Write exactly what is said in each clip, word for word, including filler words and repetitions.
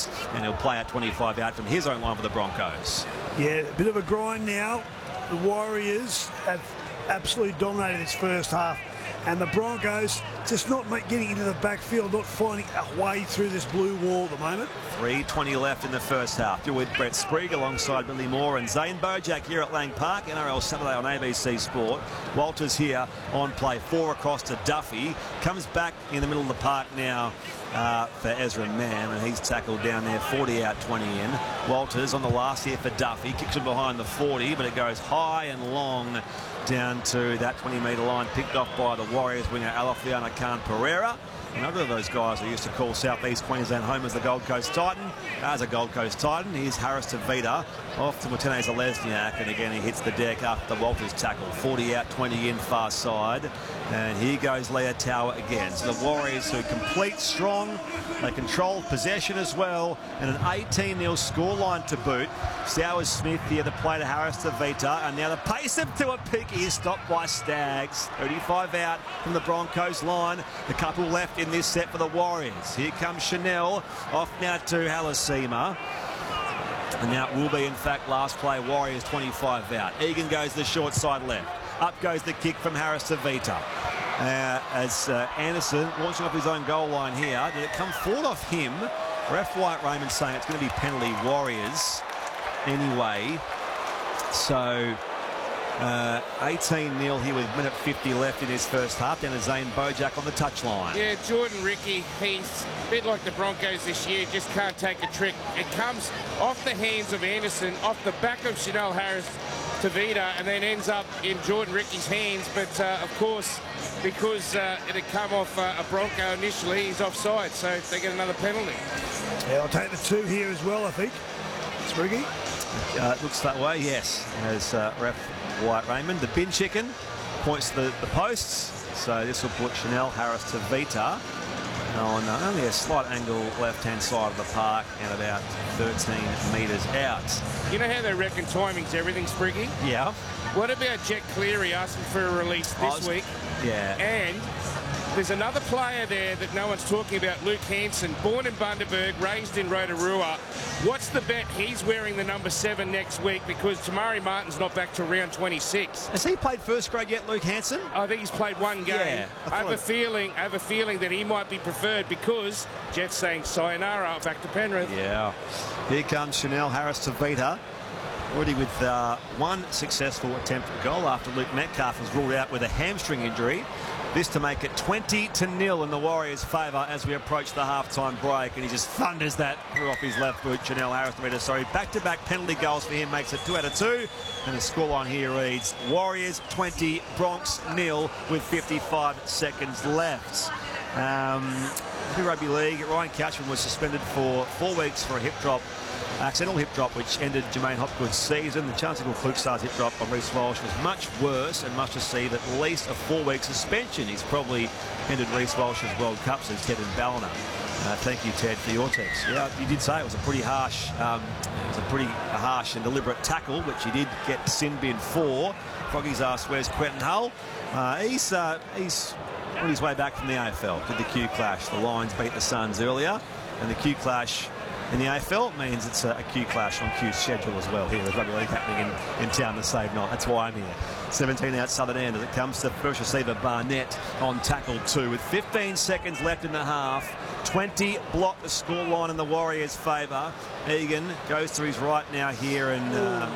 Warriors, and he'll play at twenty-five out from his own line for the Broncos. Yeah, a bit of a grind now. The Warriors have absolutely dominated this first half, and the Broncos just not getting into the backfield, not finding a way through this blue wall at the moment. three twenty left in the first half. You're with Brett Sprague alongside Billy Moore and Zane Bojack here at Lang Park, N R L Saturday on A B C Sport. Walters here on play, four across to Duffy. Comes back in the middle of the park now uh, for Ezra Mann, and he's tackled down there, forty out, twenty in. Walters on the last here for Duffy, kicks him behind the forty, but it goes high and long down to that twenty metre line, picked off by the Warriors winger Alafiana Khan Pereira. Another of those guys I used to call South East Queensland home as the Gold Coast Titan. As a Gold Coast Titan, here's Harris Tavita off to Martinez Zalesniak, and again he hits the deck after the Walters tackle. forty out, twenty in, far side. And here goes Leah Tower again. So the Warriors, who complete strong, they control possession as well, and an eighteen nil scoreline to boot. Sowers Smith here, the play to Harris Tavita, and now the pace up to a pick is stopped by Staggs. thirty-five out from the Broncos line. The couple left in this set for the Warriors. Here comes Chanel, off now to Halasima. And now it will be, in fact, last play, Warriors twenty-five out. Egan goes the short side left. Up goes the kick from Harris Tavita. Uh, as uh, Anderson launching off his own goal line here. Did it come forward off him? Ref White Raymond saying it's going to be penalty Warriors anyway. So uh, eighteen nil here with minute fifty left in his first half. Down to Zane Bojack on the touchline. Yeah, Jordan Ricky, he's a bit like the Broncos this year, just can't take a trick. It comes off the hands of Anderson, off the back of Chanel Harris Tavita, and then ends up in Jordan Ricky's hands. But uh, of course, because uh, it had come off uh, a Bronco initially, he's offside, so they get another penalty. Yeah, I'll take the two here as well, I think. Spriggy. Uh, it looks that way, yes. As uh, ref White Raymond, the bin chicken points to the, the posts. So this will put Chanel Harris Tavita on uh, only a slight angle left-hand side of the park and about thirteen metres out. You know how they reckon timing's everything, Spriggy? Yeah. What about Jet Cleary asking for a release this was, week? Yeah. And there's another player there that no one's talking about, Luke Hanson, born in Bundaberg, raised in Rotorua. What's the bet he's wearing the number seven next week, because Tamari Martin's not back to round twenty-six? Has he played first grade yet, Luke Hanson? I think he's played one game. Yeah, I, I have a feeling I have a feeling that he might be preferred, because Jet's saying sayonara back to Penrith. Yeah. Here comes Chanel Harris Tavita. Already with uh, one successful attempt at goal after Luke Metcalf was ruled out with a hamstring injury. This to make it twenty to nil in the Warriors' favour as we approach the half-time break, and he just thunders that through off his left boot. Chanel Harris Tavita, sorry, back-to-back penalty goals for him, makes it two out of two, and the scoreline here reads Warriors twenty, Bronx nil with fifty-five seconds left. Um, Rugby League, Ryan Couchman was suspended for four weeks for a hip drop, accidental hip drop, which ended Jermaine Hopgood's season. The Chancellor Klukstad's hip drop on Reece Walsh was much worse and must receive at least a four-week suspension. He's probably ended Reece Walsh's World Cup, says Ted and Ballina. Uh, thank you, Ted, for your text. Yeah, you did say it was a pretty harsh, um, it was a pretty harsh and deliberate tackle, which he did get sin bin for. Froggy's asked, where's Quentin Hull? Uh, he's uh, he's on his way back from the A F L. Did the Q clash. The Lions beat the Suns earlier, and the Q clash in the A F L means it's a, a Q clash on Q's schedule as well here. There's rugby league happening in, in town the same night. That's why I'm here. seventeen out Southern End as it comes to first receiver Barnett on tackle two with fifteen seconds left in the half. twenty block the scoreline in the Warriors' favour. Egan goes to his right now here, and um,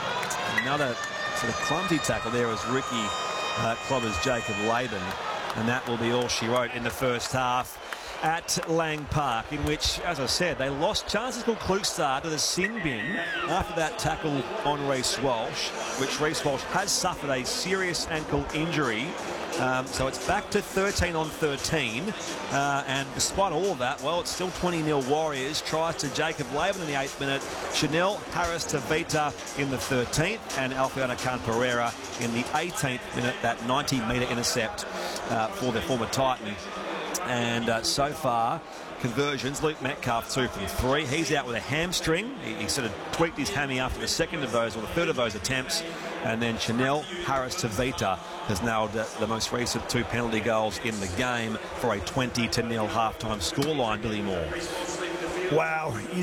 another sort of clumsy tackle there as Ricky uh, clobbers Jacob Laban, and that will be all she wrote in the first half at Lang Park, in which, as I said, they lost Chancellor Klukstad to the sin bin after that tackle on Reece Walsh, which Reece Walsh has suffered a serious ankle injury. Um, so it's back to thirteen on thirteen, uh, and despite all of that, well, it's still twenty nil Warriors. Tries to Jacob Laban in the eighth minute, Chanel Harris Tavita in the thirteenth, and Alfiana Khan Pereira in the eighteenth minute, that ninety metre intercept uh, for their former Titan. And uh, so far, conversions, Luke Metcalf two from three. He's out with a hamstring. He, he sort of tweaked his hammy after the second of those, or the third of those attempts. And then Chanel Harris Tavita has nailed uh, the most recent two penalty goals in the game for a twenty to nil halftime scoreline, Billy Moore. Wow.